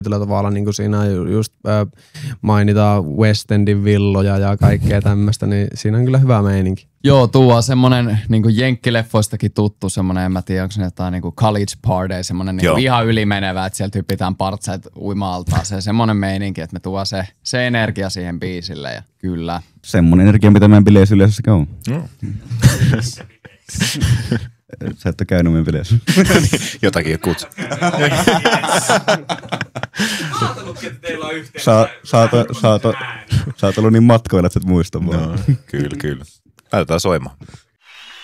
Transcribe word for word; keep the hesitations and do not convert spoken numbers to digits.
tavalla niin kuin siinä just äh, mainitaan West Endin villoja ja kaikkea tämmöistä, niin siinä on kyllä hyvä meininki. Joo, tuo on semmonen niinku jenkkileffoistakin tuttu semmonen, en mä tiedä, onko se jotain niinku college party, semmonen niinku ihan ylimenevä, että sieltä hypitään partseet uima-altaan. Se semmonen meininki, että me tuo se, se energia siihen biisille ja kyllä. Semmonen energia, mitä meidän bileissä yleensä on. No. Sä et ole käynyt meidän bileissä. Jotakin kutsu. Sä, sä, sä, sä oot ollut niin matkoilla, että sä et muista vaan. No, kyllä, kyllä. Laitetaan soimaan.